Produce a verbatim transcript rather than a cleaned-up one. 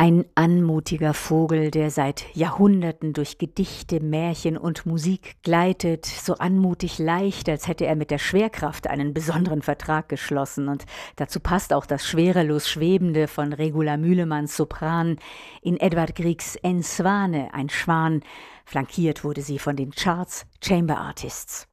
Ein anmutiger Vogel, der seit Jahrhunderten durch Gedichte, Märchen und Musik gleitet, so anmutig leicht, als hätte er mit der Schwerkraft einen besonderen Vertrag geschlossen. Und dazu passt auch das schwerelos Schwebende von Regula Mühlemanns Sopran in Edvard Griegs En Svane, ein Schwan. Flankiert wurde sie von den Charts Chamber Artists.